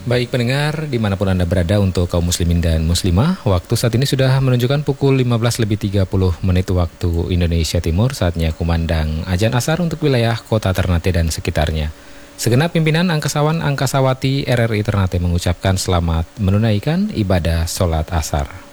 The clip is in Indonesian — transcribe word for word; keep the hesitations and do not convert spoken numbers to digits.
Baik pendengar, dimanapun Anda berada untuk kaum muslimin dan muslimah, waktu saat ini sudah menunjukkan pukul lima belas lebih tiga puluh menit waktu Indonesia Timur, saatnya kumandang Adzan Ashar untuk wilayah kota Ternate dan sekitarnya. Segenap pimpinan Angkasawan Angkasawati R R I Ternate mengucapkan selamat menunaikan ibadah sholat Ashar.